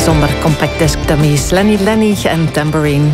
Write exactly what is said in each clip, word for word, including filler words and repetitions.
zonder compact disc dummies. Lenny Lenny en Tambourine.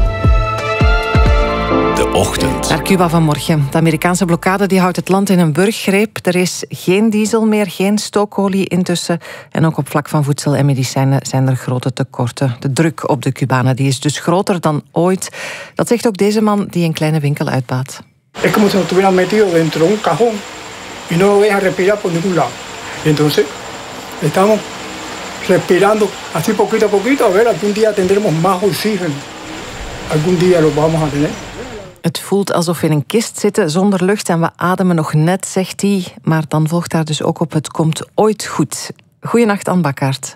De ochtend. Naar Cuba vanmorgen. De Amerikaanse blokkade die houdt het land in een wurggreep. Er is geen diesel meer, geen stookolie intussen. En ook op vlak van voedsel en medicijnen zijn er grote tekorten. De druk op de Cubanen die is dus groter dan ooit. Dat zegt ook deze man die een kleine winkel uitbaat. Es como si nos tuvieran metido dentro de un cajón y no lo dejan respirar por ningún lado. Y entonces estamos respirando así poquito a poquito. A ver, algún día tendremos más oxígeno. Algún día lo vamos a tener. Het voelt alsof we in een kist zitten zonder lucht en we ademen nog net, zegt hij. Maar dan volgt daar dus ook op: het komt ooit goed. Goeienacht, Anne Bakkaert.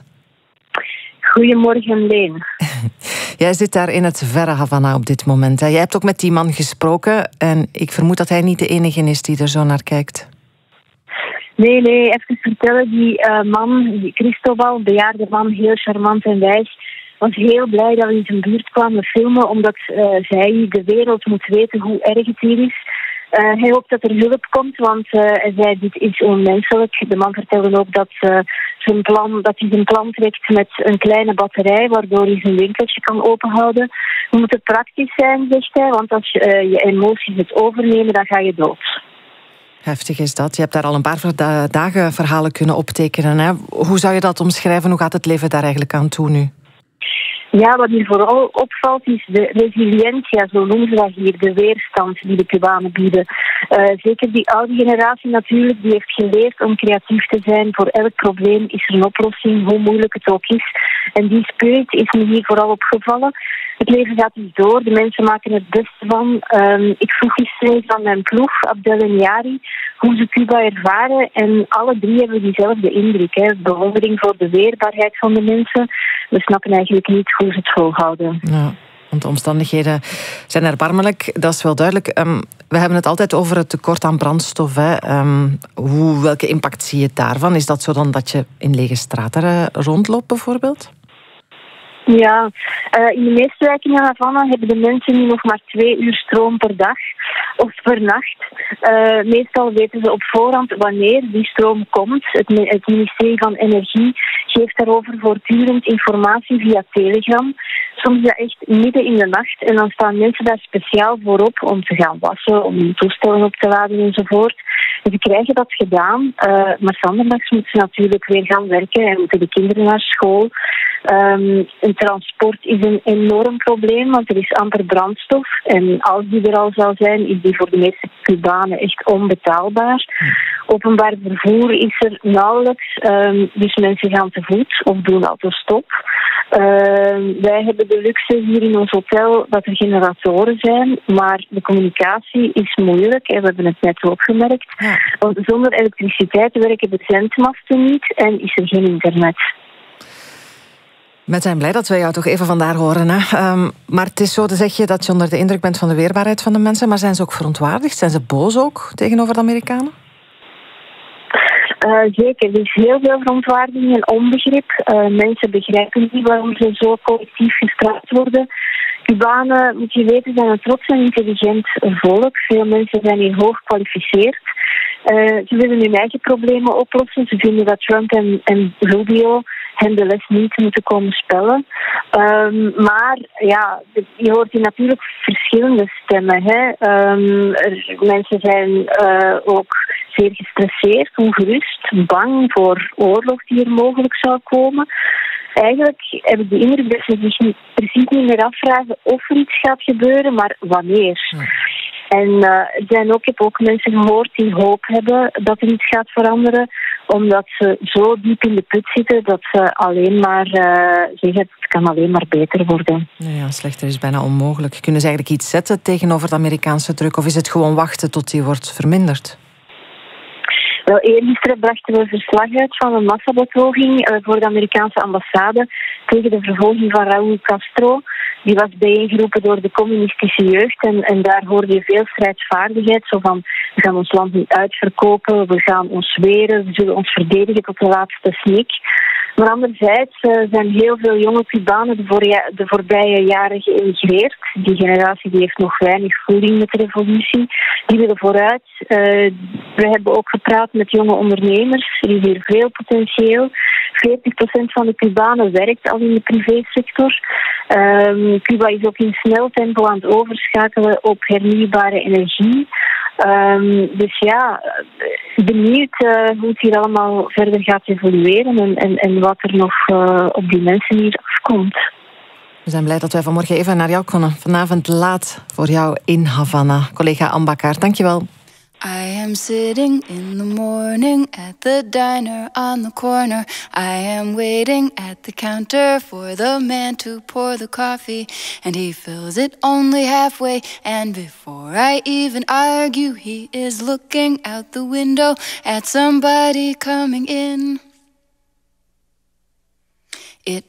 Goedemorgen, Leen. Jij zit daar in het verre Havana op dit moment. Jij hebt ook met die man gesproken en ik vermoed dat hij niet de enige is die er zo naar kijkt. Nee, nee, even vertellen. Die uh, man, die Cristobal, bejaarde man, heel charmant en wijs, was heel blij dat we in zijn buurt kwamen filmen, omdat uh, zij, de wereld, moet weten hoe erg het hier is. Uh, hij hoopt dat er hulp komt, want uh, hij zei, dit is onmenselijk. De man vertelde ook dat, uh, zijn plan, dat hij zijn plan trekt met een kleine batterij, waardoor hij zijn winkeltje kan openhouden. We moeten praktisch zijn, zegt hij, want als je uh, je emoties het overnemen, dan ga je dood. Heftig is dat. Je hebt daar al een paar dagen verhalen kunnen optekenen. Hè? Hoe zou je dat omschrijven? Hoe gaat het leven daar eigenlijk aan toe nu? Ja, wat hier vooral opvalt is de resilientia, zo noemen ze dat hier, de weerstand die de Cubanen bieden. Uh, zeker die oude generatie natuurlijk, die heeft geleerd om creatief te zijn. Voor elk probleem is er een oplossing, hoe moeilijk het ook is. En die spirit is me hier vooral opgevallen. Het leven gaat dus door, de mensen maken het beste van. Um, ik vroeg gisteren aan mijn ploeg, Abdel en Yari, hoe ze Cuba ervaren. En alle drie hebben diezelfde indruk. Hè. Bewondering voor de weerbaarheid van de mensen. We snappen eigenlijk niet hoe ze het volhouden. Ja, want de omstandigheden zijn erbarmelijk, dat is wel duidelijk. Um, we hebben het altijd over het tekort aan brandstof. Hè. Um, hoe, welke impact zie je daarvan? Is dat zo dan dat je in lege straten uh, rondloopt bijvoorbeeld? Ja, uh, in de meeste wijken in Havana hebben de mensen nu nog maar twee uur stroom per dag of per nacht. Uh, meestal weten ze op voorhand wanneer die stroom komt. Het, het ministerie van Energie geeft daarover voortdurend informatie via Telegram. Soms is dat echt midden in de nacht en dan staan mensen daar speciaal voor op om te gaan wassen, om hun toestellen op te laden enzovoort. En ze krijgen dat gedaan, uh, maar zondags moeten ze natuurlijk weer gaan werken en moeten de kinderen naar school. Um, een transport is een enorm probleem, want er is amper brandstof. En als die er al zou zijn, is die voor de meeste Cubanen echt onbetaalbaar. Openbaar vervoer is er nauwelijks, um, dus mensen gaan te voet of doen autostop. Uh, wij hebben de luxe hier in ons hotel dat er generatoren zijn, maar de communicatie is moeilijk. En we hebben het net ook gemerkt. Ja. Want zonder elektriciteit werken de zendmasten niet en is er geen internet. We zijn blij dat we jou toch even vandaar horen. Hè? Um, maar het is zo, dan zeg je dat je onder de indruk bent van de weerbaarheid van de mensen. Maar zijn ze ook verontwaardigd? Zijn ze boos ook tegenover de Amerikanen? Uh, zeker, er is heel veel verontwaardiging en onbegrip. Uh, mensen begrijpen niet waarom ze zo collectief gestraft worden. Cubanen, moet je weten, zijn een trots en intelligent volk. Veel mensen zijn hier hoog gekwalificeerd. Uh, ze willen hun eigen problemen oplossen. Ze vinden dat Trump en, en Rubio hen de les niet moeten komen spellen. Um, maar ja, je hoort hier natuurlijk verschillende stemmen. Hè? Um, er, mensen zijn uh, ook zeer gestresseerd, ongerust, bang voor oorlog die er mogelijk zou komen. Eigenlijk heb ik de indruk dat ze zich niet, precies niet meer afvragen of er iets gaat gebeuren, maar wanneer. Ja. En uh, er zijn ook, ik heb ook mensen gehoord die hoop hebben dat er iets gaat veranderen, omdat ze zo diep in de put zitten dat ze alleen maar uh, zeggen het kan alleen maar beter worden. Ja, slechter is bijna onmogelijk. Kunnen ze eigenlijk iets zetten tegenover de Amerikaanse druk of is het gewoon wachten tot die wordt verminderd? Wel, eergisteren brachten we verslag uit van een massabetoging uh, voor de Amerikaanse ambassade tegen de vervolging van Raúl Castro. Die was bijeengeroepen door de communistische jeugd en, en daar hoorde je veel strijdvaardigheid. Zo van, we gaan ons land niet uitverkopen, we gaan ons weren, we zullen ons verdedigen tot de laatste snik. Maar anderzijds uh, zijn heel veel jonge Cubanen de, voorja- de voorbije jaren geëmigreerd. Die generatie die heeft nog weinig voeling met de revolutie. Die willen vooruit. Uh, we hebben ook gepraat met jonge ondernemers. Er is hier veel potentieel. veertig procent van de Cubanen werkt al in de privésector. Um, Cuba is ook in snel tempo aan het overschakelen op hernieuwbare energie. Um, dus ja, benieuwd uh, hoe het hier allemaal verder gaat evolueren en, en, en wat er nog uh, op die mensen hier afkomt. We zijn blij dat wij vanmorgen even naar jou konden. Vanavond laat voor jou in Havana. Collega Ambakar, dankjewel. I am sitting in the morning at the diner on the corner. I am waiting at the counter for the man to pour the coffee, and he fills it only halfway, and before I even argue, he is looking out the window at somebody coming in.